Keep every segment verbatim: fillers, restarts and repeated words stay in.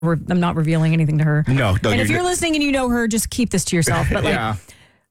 I'm not revealing anything to her. No, no. And if you're, you're listening and you know her, just keep this to yourself. But like, Yeah.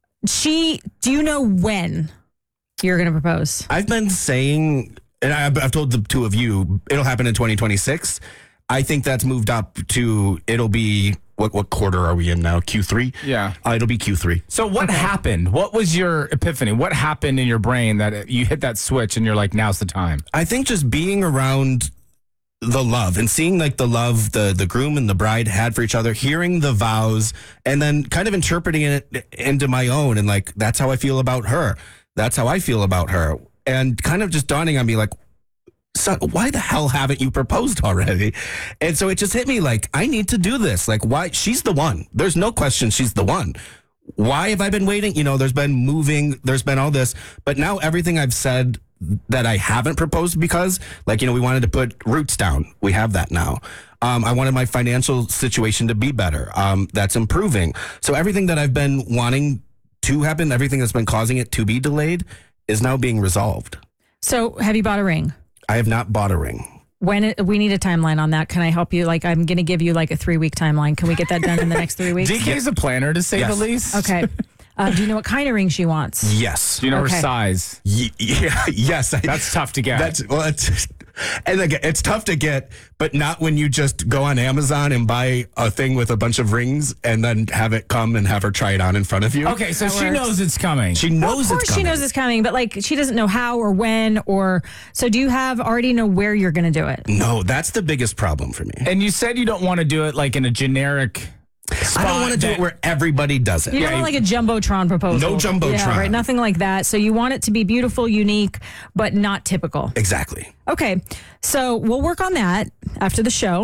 she, do you know when you're going to propose? I've been saying, and I've, I've told the two of you, it'll happen in twenty twenty-six. I think that's moved up to, it'll be, what what quarter are we in now? Q three? Yeah. Uh, it'll be Q three. So what happened? What was your epiphany? What happened in your brain that you hit that switch and you're like, now's the time? I think just being around the love and seeing like the love the the groom and the bride had for each other, hearing the vows, and then kind of interpreting it into my own, and like, that's how I feel about her. That's how I feel about her. And kind of just dawning on me like, son, why the hell haven't you proposed already? And so it just hit me like, I need to do this. Like, why? She's the one. There's no question she's the one. Why have I been waiting? You know, there's been moving, there's been all this, but now everything I've said that I haven't proposed because, like, you know, we wanted to put roots down. We have that now. Um, I wanted my financial situation to be better. Um, that's improving. So everything that I've been wanting to happen, everything that's been causing it to be delayed is now being resolved. So have you bought a ring? I have not bought a ring. When it, we need a timeline on that. Can I help you? Like, I'm going to give you like a three week timeline. Can we get that done in the next three weeks? D K's a planner, to say Yes. the least. Okay. Uh, do you know what kind of ring she wants? Yes. Do you know Okay. her size? Ye- yeah, yes. I, That's tough to get. That's well, it's, and again, it's tough to get, but not when you just go on Amazon and buy a thing with a bunch of rings and then have it come and have her try it on in front of you. Okay, so That she works. knows it's coming. She Well, knows of course it's coming. she knows it's coming, but like she doesn't know how or when or so. Do you have already know where you're going to do it? No, that's the biggest problem for me. and you said you don't want to do it like in a generic spot. I don't want to do that- it where everybody does it. You don't want like a jumbotron proposal. No jumbotron. Yeah, right. Nothing like that. So you want it to be beautiful, unique, but not typical. Exactly. Okay, so we'll work on that after the show.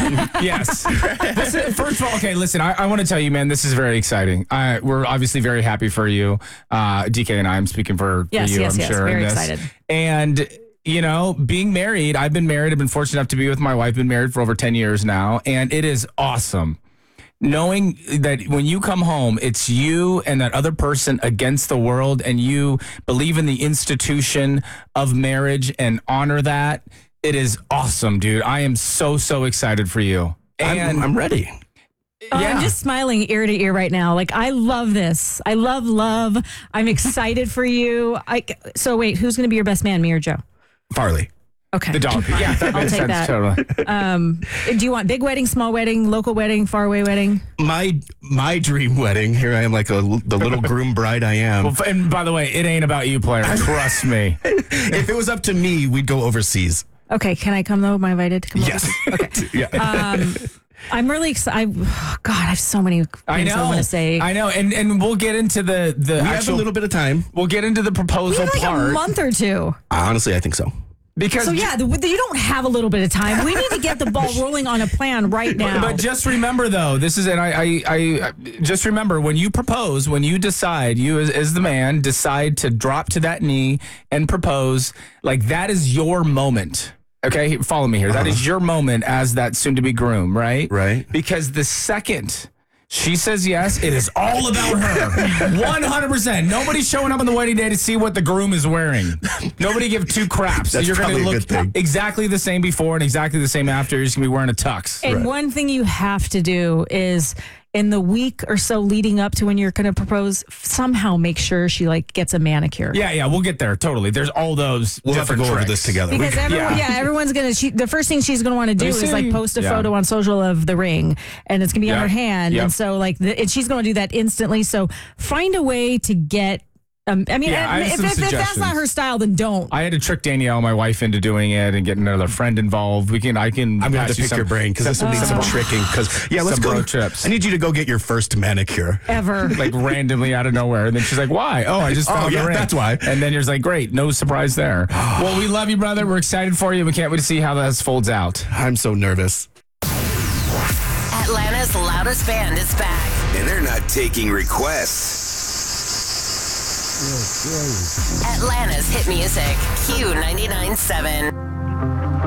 Yes. Listen, first of all, okay, listen, I, I want to tell you, man, this is very exciting. I, we're obviously very happy for you. Uh, D K and I, I'm speaking for, for Yes, you, yes, I'm yes, sure. in very this. excited. And, you know, being married, I've been married. I've been fortunate enough to be with my wife, been married for over ten years now. And it is awesome. Knowing that when you come home, it's you and that other person against the world, and you believe in the institution of marriage and honor that. It is awesome, dude. I am so, so excited for you. And I'm, I'm ready. Oh, yeah. I'm just smiling ear to ear right now. Like, I love this. I love love. I'm excited for you. I, so wait, who's going to be your best man, me or Joe? Farley. Okay. the dog. Yeah, that I'll makes take sense. that. Totally. Um, do you want big wedding, small wedding, local wedding, faraway wedding? My my dream wedding. Here I am, like a, the little groom bride I am. Well, and by the way, it ain't about you, player. Trust me. If it was up to me, we'd go overseas. Okay, can I come though? Am I invited to come? Yes. Over? Okay. Yeah. Um, I'm really excited. Oh, God, I have so many things I I, know. want to say. I know. And and we'll get into the the we have actual. a little bit of time. we'll get into the we proposal have like part a month or two. Honestly, I think so. because. So yeah, the, the, you don't have a little bit of time. We need to get the ball rolling on a plan right now. But just remember, though, this is, and I, I, I, just remember when you propose, when you decide, you as, as the man decide to drop to that knee and propose, like that is your moment. Okay, follow me here. That is your moment as that soon-to-be groom, right? Right. Because the second she says yes, it is all about her. one hundred percent. Nobody's showing up on the wedding day to see what the groom is wearing. Nobody give two craps. That's You're going to probably a look good thing. exactly the same before and exactly the same after. You're just going to be wearing a tux. And Right. one thing you have to do is in the week or so leading up to when you're going to propose, somehow make sure she like gets a manicure. Yeah, yeah, we'll get there. Totally. There's all those We'll have to different go over tricks. this together. Because everyone, yeah. yeah. everyone's gonna. She, the first thing she's gonna want to do You is see? like post a Yeah. photo on social of the ring, and it's gonna be on Yep. her hand, Yep. and so like, the, and she's gonna do that instantly. So find a way to get. Um, I mean, Yeah, I have if, some if, if that's not suggestions. her style, then don't. I had to trick Danielle, my wife, into doing it and getting another friend involved. We can, I can. I'm going to have pass to you pick some- your brain because this will need some tricking. Because yeah, let's some go. road trips. I need you to go get your first manicure. Ever. Like randomly out of nowhere. And then she's like, why? Oh, I just Oh, found yeah, the ring. that's why. And then you're just like, great, no surprise there. Well, we love you, brother. We're excited for you. We can't wait to see how this folds out. I'm so nervous. Atlanta's loudest band is back. And they're not taking requests. Atlanta's hit music, Q ninety-nine point seven.